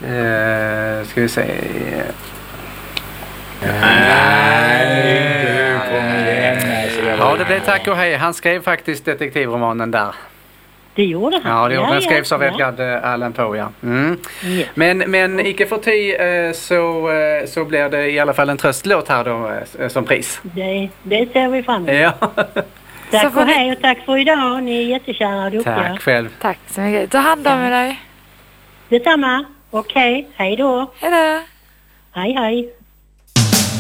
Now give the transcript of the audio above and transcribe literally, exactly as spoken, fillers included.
Uh, ska vi se. Nej, du kommer igen. Ja, det blev tack och hej. Han skrev faktiskt detektivromanen där. Det gjorde han. Ja, det gjorde ja, han. Skrevs av ja. Edgar Allan Poe, ja. Mm. Yes. Men, men icke förty eh, så, eh, så blir det i alla fall en tröstlåt här då eh, som pris. Det, det ser vi fram emot. Ja. Tack och hej och tack för idag. Ni är jättekära och duktiga. Tack själv. Tack så mycket. Ta hand om dig. Detsamma. Okej, hej då. Hej då. Hej hej.